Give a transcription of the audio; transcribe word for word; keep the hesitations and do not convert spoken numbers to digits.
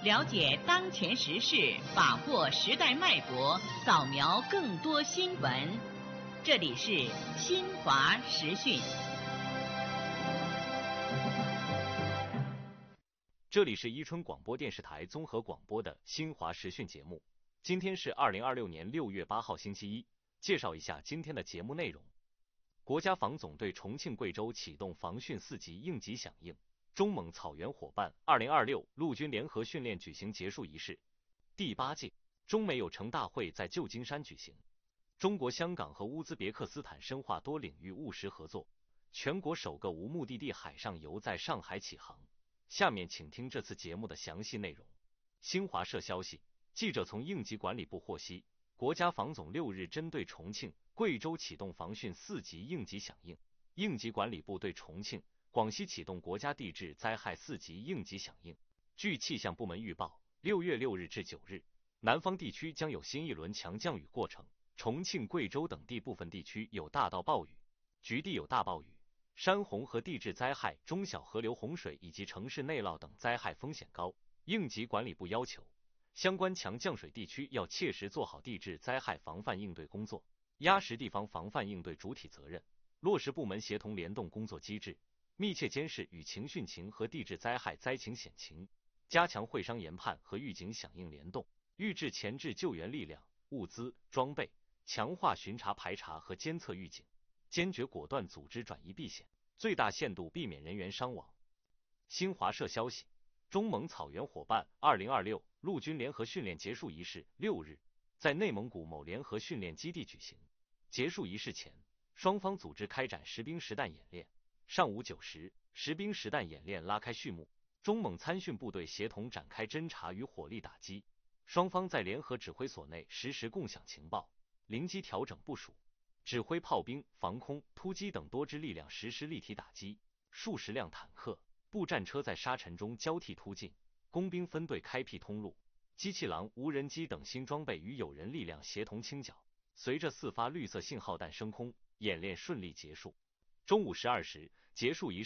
了解当前时事，把握时代脉搏，扫描更多新闻。这里是新华时讯。 这里是伊春广播电视台综合广播的新华时讯节目。今天是二零二六年六月八号星期一，介绍一下今天的节目内容。国家防总对重庆、贵州启动防汛四级应急响应。中蒙草原伙伴二零二六陆军联合训练举行结束仪式。第八届中美友城大会在旧金山举行。中国香港和乌兹别克斯坦深化多领域务实合作。全国首个无目的地海上游在上海启航。下面请听这次节目的详细内容。新华社消息，记者从应急管理部获悉，国家防总六日针对重庆、贵州启动防汛四级应急响应。应急管理部对重庆、广西启动国家地质灾害四级应急响应。据气象部门预报，六月六日至九日，南方地区将有新一轮强降雨过程，重庆、贵州等地部分地区有大到暴雨，局地有大暴雨。山洪和地质灾害、中小河流洪水以及城市内涝等灾害风险高。应急管理部要求，相关强降水地区要切实做好地质灾害防范应对工作，压实地方防范应对主体责任，落实部门协同联动工作机制，密切监视雨情、汛情和地质灾害灾情险情，加强会商研判和预警响应联动，预置前置救援力量、物资、装备，强化巡查排查和监测预警，坚决果断组织转移避险，最大限度避免人员伤亡。新华社消息，中蒙草原伙伴二零二六陆军联合训练结束仪式六日在内蒙古某联合训练基地举行。结束仪式前，双方组织开展实兵实弹演练。上午九时，实兵实弹演练拉开序幕，中蒙参训部队协同展开侦察与火力打击，双方在联合指挥所内实时共享情报，临机调整部署，指挥炮兵、防空、突击等多支力量实施立体打击，数十辆坦克、步战车在沙尘中交替突进，工兵分队开辟通路，机器狼、无人机等新装备与友人力量协同清剿。随着四发绿色信号弹升空，演练顺利结束。中午十二时，结束仪式